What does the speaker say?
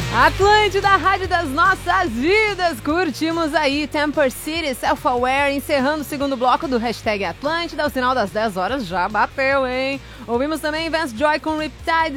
Atlântida, rádio das nossas vidas. Curtimos aí Temper City, Self-Aware, encerrando o segundo bloco do Hashtag Atlântida. O sinal das 10 horas já bateu, hein? Ouvimos também Vance Joy com Riptide,